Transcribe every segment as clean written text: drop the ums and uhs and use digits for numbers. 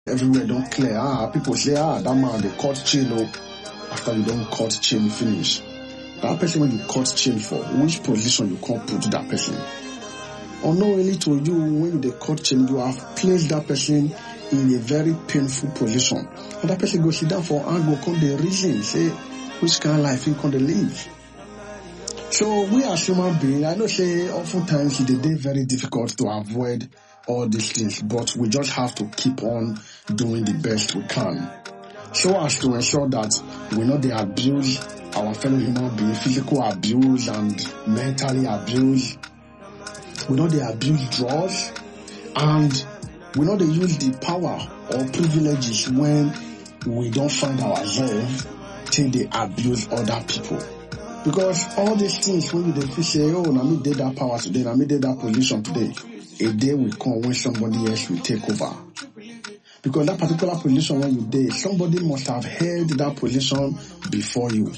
everywhere don't clear. People say, that man, they cut chain after you don't cut chain finish. That person when you cut chain for, which position you can't put that person? Unknowingly to you, when you cut chain, you have placed that person in a very painful position. And that person go sit down for and go come the reason, say, which kind of life you can live. So we as human beings, I know say oftentimes it is very difficult to avoid all these things, but we just have to keep on doing the best we can. So as to ensure that we not they abuse our fellow human beings, physical abuse and mentally abuse. We know they abuse drugs, and we know they use the power or privileges when we don't find ourselves till they abuse other people. Because all these things, when you say, oh, now me did that power today, now me did that position today, a day will come when somebody else will take over. Because that particular position when you did, somebody must have held that position before you.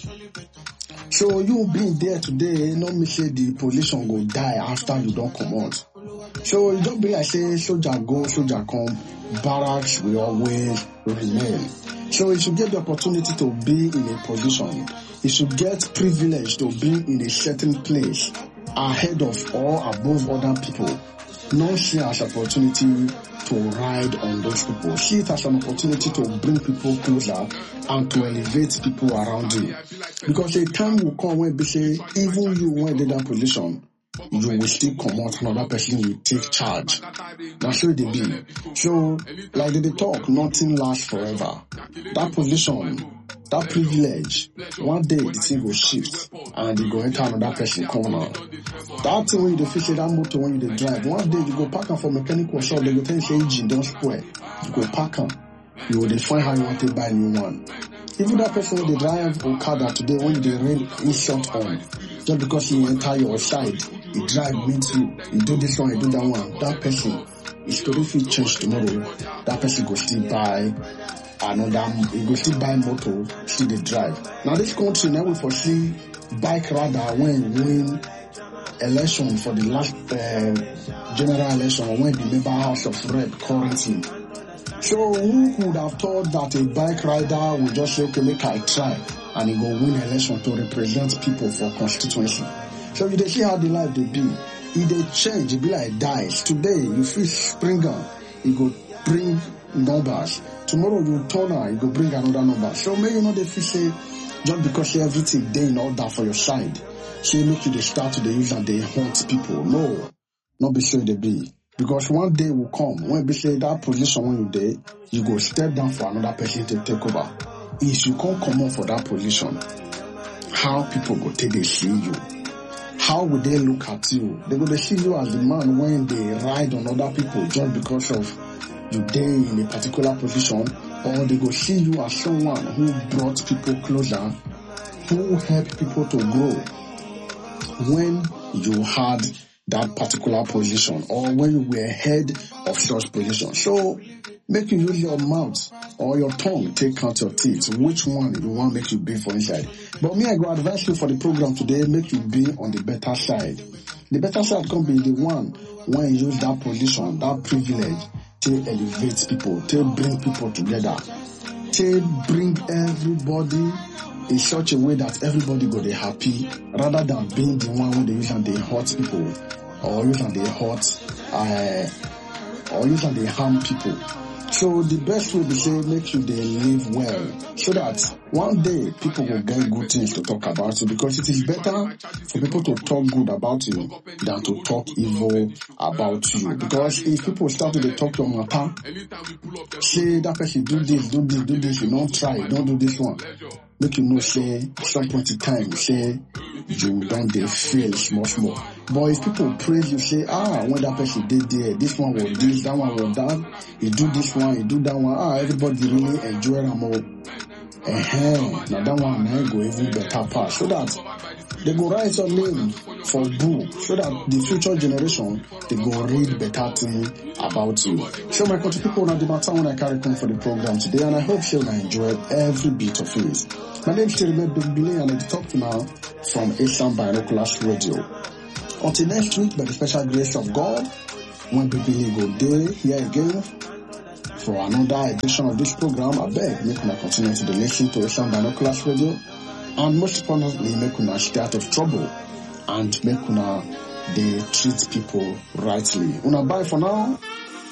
So you being there today, no me say the position go die after you don't come out. So it don't be like say soldier go, soldier come, barracks will always remain. So you should get the opportunity to be in a position. You should get privilege to be in a certain place ahead of or above other people. Not see it as an opportunity to ride on those people. See it as an opportunity to bring people closer and to elevate people around you. Because a time will come when they say, even you when in that position, you will still come out, another person will take charge. That's how they be. So, like they talk, nothing lasts forever. That position, that privilege, one day the thing will shift and you go enter another person corner. That thing when you fix that motor when you drive, one day you go park them for mechanical shop, they go tell you say engine don't spoil. You go park them. You will define how you want to buy a new one. Even that person when they drive Okada today, when they rain in short on, just because he enter your side, he drive meet you, he do this one, he do that one, that person, his story will change tomorrow. That person go still buy another, he go still buy motor, still they drive. Now this country now we foresee bike rider when win election for the last general election when the member House of Rep currently. So who could have thought that a bike rider would just say, okay, make I try, and he go win election to represent people for constituency. So you see how the life they be. If they change, it be like dice. Today you feel Springer, you go bring numbers. Tomorrow you turn her, you go bring another number. So maybe you know they feel say just because everything they in order for your side, so make you they start to the use and they hunt people. No, not be sure they be. Because one day will come when we say that position when you there, you go step down for another person to take over. If you can't come up for that position, how people go take they see you? How would they look at you? They go to see you as the man when they ride on other people just because of you there in a particular position, or they go see you as someone who brought people closer, who helped people to grow when you had that particular position or when you were head of such position. So make you use your mouth or your tongue, take out your teeth. Which one you want make you be for inside? But me, I go advise you for the program today, make you be on the better side. The better side can be the one when you use that position, that privilege to elevate people, to bring people together, to bring everybody in such a way that everybody go they happy, rather than being the one when they use and they hurt people, or use and they hurt, or use and they harm people. So the best way to say make you they live well, so that one day people will get good things to talk about you, because it is better for people to talk good about you than to talk evil about you. Because if people start to talk your matter, say that person do this, you don't try, don't do this one. Make you know, say, some point in time, say, you don't they fail small. But if people praise you, say, when that person did there, this one was this, that one was that, he do this one, he do that one, everybody really enjoy them all. Now that one now go even better pass, so that they go write your name for book, so that the future generation, they go read better things about you. So my country people, now the matter when I carry come for the program today, and I hope you'll enjoy every bit of it. My name is Terry Big Billy, and I talk to now from Asian Binoculars Radio. Until next week, by the special grace of God, when Big Billy go there here again, for another edition of this program. I beg, make una continue to listen to Asian Binoculars Radio, and most importantly, make una stay out of trouble, and make una they treat people rightly. Una bye for now.